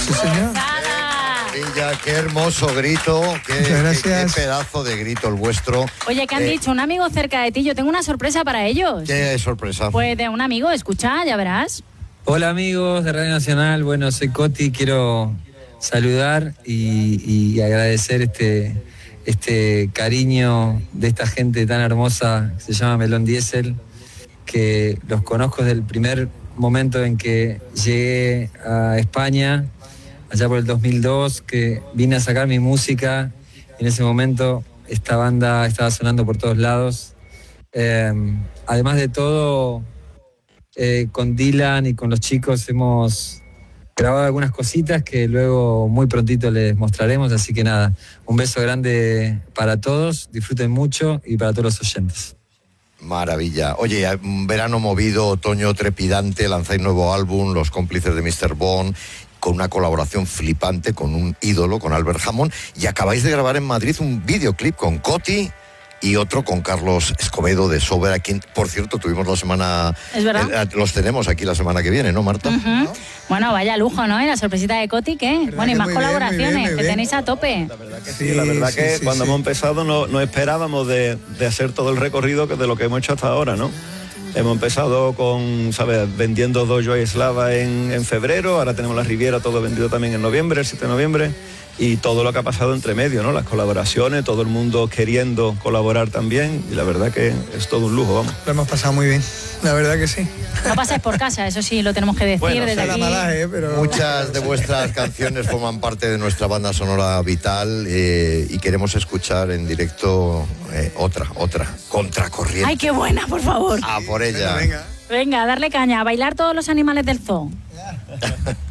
Sí, señor. Qué hermoso grito, qué pedazo de grito el vuestro. Oye, ¿qué han dicho? Un amigo cerca de ti, yo tengo una sorpresa para ellos. ¿Qué sorpresa? Pues de un amigo, escucha, ya verás. Hola amigos de Radio Nacional, bueno, soy Coti, quiero saludar y agradecer este cariño de esta gente tan hermosa que se llama Melón Diesel, que los conozco desde el primer momento en que llegué a España, allá por el 2002, que vine a sacar mi música. En ese momento esta banda estaba sonando por todos lados. Además de todo, con Dylan y con los chicos hemos grabado algunas cositas que luego muy prontito les mostraremos, así que nada, un beso grande para todos, disfruten mucho y para todos los oyentes. Maravilla. Oye, un verano movido, otoño trepidante, lanzáis nuevo álbum, Los cómplices de Mr. Bond, con una colaboración flipante con un ídolo, con Albert Hammond, y acabáis de grabar en Madrid un videoclip con Coti y otro con Carlos Escobedo de Sober, a quien, por cierto, tuvimos la semana... ¿Es verdad? Los tenemos aquí la semana que viene, ¿no, Marta? ¿No? Bueno, vaya lujo, ¿no? Y la sorpresita de Coti, ¿qué? Bueno, y más colaboraciones, que tenéis a tope. La verdad que sí, la verdad que cuando hemos empezado no esperábamos de hacer todo el recorrido de lo que hemos hecho hasta ahora, ¿no? Hemos empezado con, ¿sabes?, vendiendo Dojo y Eslava en febrero, ahora tenemos la Riviera todo vendido también en noviembre, el 7 de noviembre, y todo lo que ha pasado entre medio, ¿no? Las colaboraciones, todo el mundo queriendo colaborar también, y la verdad que es todo un lujo, vamos. Lo hemos pasado muy bien, la verdad que sí. No pasáis por casa, eso sí, lo tenemos que decir, bueno, desde aquí. Pero... Muchas de vuestras canciones forman parte de nuestra banda sonora vital, y queremos escuchar en directo otra, Contracorriente. ¡Ay, qué buena, por favor! ¡A por ella! Venga, darle caña, a bailar todos los animales del zoo.